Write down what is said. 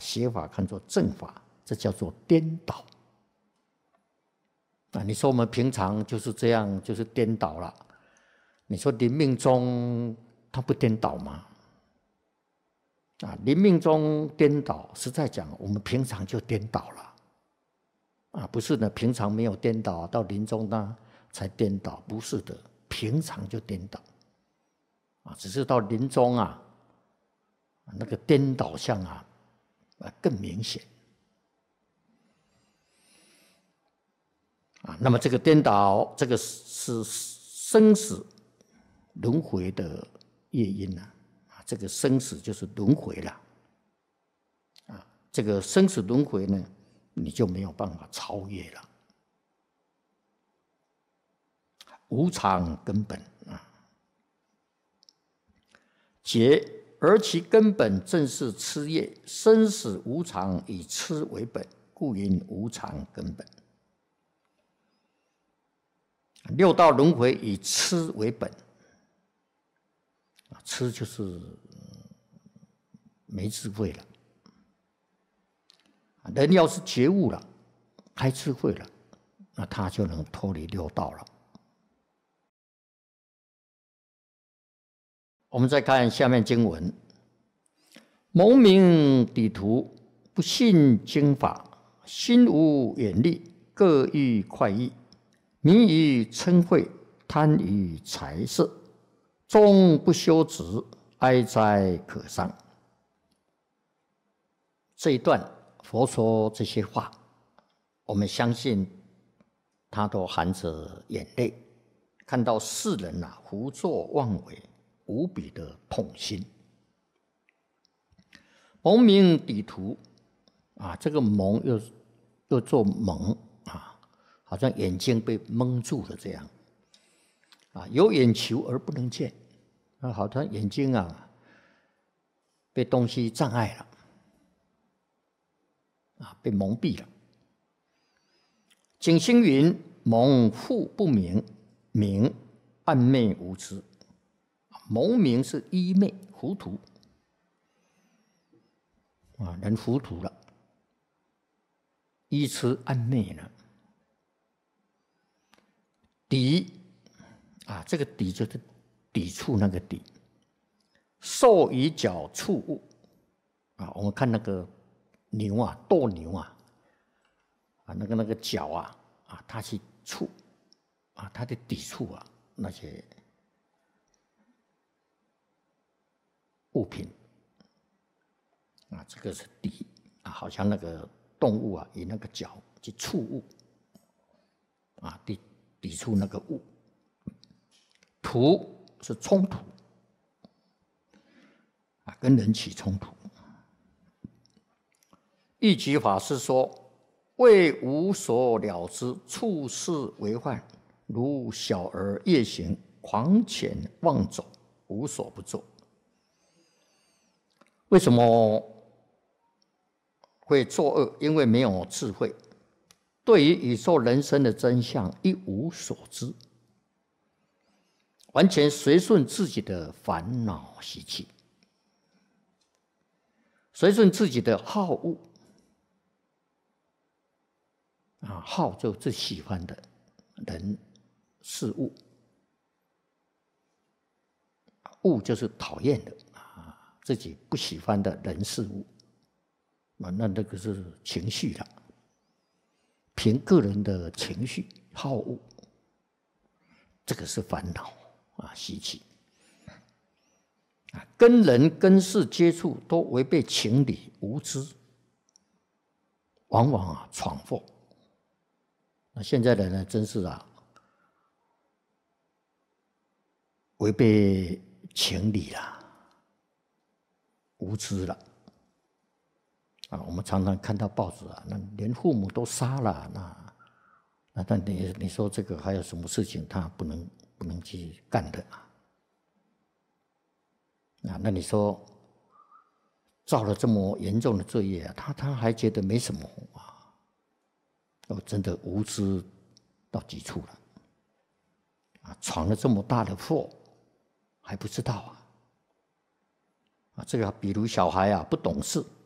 邪法看作正法，这叫做颠倒。你说我们平常就是这样，就是颠倒了。你说临命终他不颠倒吗？临命终颠倒，实在讲，我们平常就颠倒了。不是呢，平常没有颠倒，到临终呢才颠倒，不是的，平常就颠倒。只是到临终那个颠倒相更明显。那么这个颠倒，这个是生死轮回的业因这个生死就是轮回了。这个生死轮回呢，你就没有办法超越了。无常根本解，而其根本正是痴业，生死无常，以痴为本，故云无常根本。六道轮回以痴为本，痴就是没智慧了。人要是觉悟了，开智慧了，那他就能脱离六道了。我们再看下面经文：蒙名抵徒，不信经法，心无远虑，各欲快意，迷于嗔恚，贪于财色，终不修止，哀哉可伤。这一段佛说这些话，我们相信他都含着眼泪，看到世人胡作妄为，无比的痛心。蒙名抵徒这个蒙又做蒙好像眼睛被蒙住了这样有眼球而不能见好像眼睛被东西障碍了被蒙蔽了。景星云：蒙复不明，明暗昧无知。蒙明是愚昧糊涂人糊涂了，愚痴暗昧了。抵这个抵就是抵触那个抵，受以脚触物我们看那个牛斗牛那个脚它去触它的抵触那些物品这个是抵好像那个动物以那个脚去触物抵触那个物。突是冲突跟人起冲突。一举法师说：为无所了知，处事为患，如小儿夜行，狂犬妄走，无所不作。为什么会作恶？因为没有智慧，对于宇宙人生的真相一无所知，完全随顺自己的烦恼习气，随顺自己的好恶好就最喜欢的人事物，恶就是讨厌的自己不喜欢的人事物那个是情绪了，凭个人的情绪好恶，这个是烦恼习气跟人跟事接触都违背情理，无知，往往闯祸。那现在的人真是违背情理了，无知了我们常常看到报纸那连父母都杀了，那你说这个还有什么事情他不能去干的那你说造了这么严重的罪业他还觉得没什么真的无知到极处了闯了这么大的祸还不知道这个比如小孩不懂事